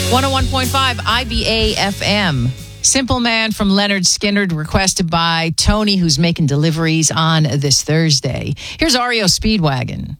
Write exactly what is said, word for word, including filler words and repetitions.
one oh one point five I B A F M. Simple Man from Leonard Skinner, requested by Tony, who's making deliveries on this Thursday. Here's R E O Speedwagon.